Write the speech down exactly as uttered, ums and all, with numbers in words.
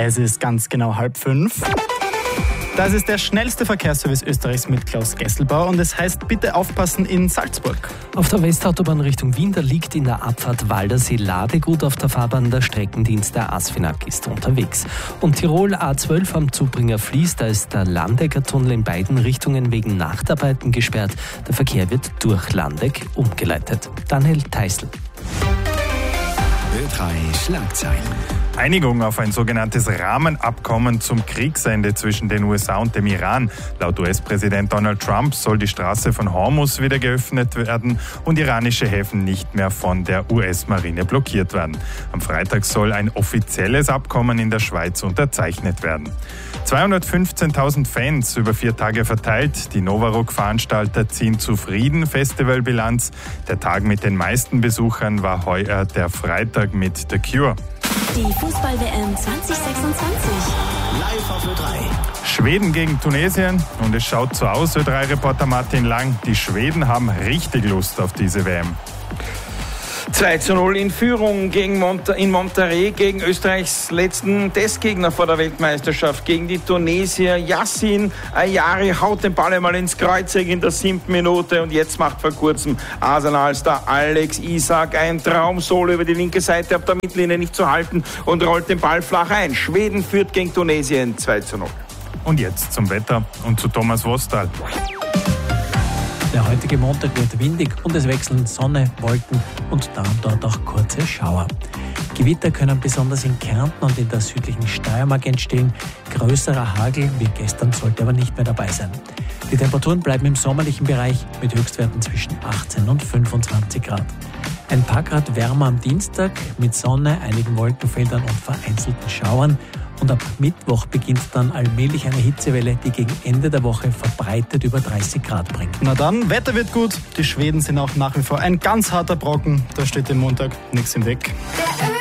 Es ist ganz genau halb fünf. Das ist der schnellste Verkehrsservice Österreichs mit Klaus Gesselbauer und es heißt, bitte aufpassen in Salzburg. Auf der Westautobahn Richtung Wien, da liegt in der Abfahrt Waldersee Ladegut auf der Fahrbahn. Der Streckendienst der ASFINAG ist unterwegs. Und Tirol A zwölf am Zubringer Fließ, da ist der Landecker-Tunnel in beiden Richtungen wegen Nachtarbeiten gesperrt. Der Verkehr wird durch Landeck umgeleitet. Daniel Teisl. Ö drei Schlagzeilen. Einigung auf ein sogenanntes Rahmenabkommen zum Kriegsende zwischen den U S A und dem Iran. Laut U S-Präsident Donald Trump soll die Straße von Hormuz wieder geöffnet werden und iranische Häfen nicht mehr von der U S-Marine blockiert werden. Am Freitag soll ein offizielles Abkommen in der Schweiz unterzeichnet werden. zweihundertfünfzehntausend Fans über vier Tage verteilt. Die Novarock-Veranstalter ziehen zufrieden Festivalbilanz. Der Tag mit den meisten Besuchern war heuer der Freitag mit The Cure. Die Fußball-W M zwanzig sechsundzwanzig. Live auf Ö drei. Schweden gegen Tunesien und es schaut so aus, Ö drei Reporter Martin Lang. Die Schweden haben richtig Lust auf diese W M. zwei zu null in Führung gegen Monte- in Monterrey gegen Österreichs letzten Testgegner vor der Weltmeisterschaft, gegen die Tunesier. Yassin Ayari haut den Ball einmal ins Kreuzeck in der siebten Minute und jetzt macht vor kurzem Arsenal-Star Alex Isak ein Traum-Solo über die linke Seite ab der Mittellinie nicht zu halten und rollt den Ball flach ein. Schweden führt gegen Tunesien zwei zu null. Und jetzt zum Wetter und zu Thomas Wostal. Der heutige Montag wird windig und es wechseln Sonne, Wolken und da und dort auch kurze Schauer. Gewitter können besonders in Kärnten und in der südlichen Steiermark entstehen. Größerer Hagel wie gestern sollte aber nicht mehr dabei sein. Die Temperaturen bleiben im sommerlichen Bereich mit Höchstwerten zwischen achtzehn und fünfundzwanzig Grad. Ein paar Grad wärmer am Dienstag mit Sonne, einigen Wolkenfeldern und vereinzelten Schauern. Und ab Mittwoch beginnt dann allmählich eine Hitzewelle, die gegen Ende der Woche verbreitet über dreißig Grad bringt. Na dann, Wetter wird gut. Die Schweden sind auch nach wie vor ein ganz harter Brocken. Da steht dem Montag nichts im Weg. Der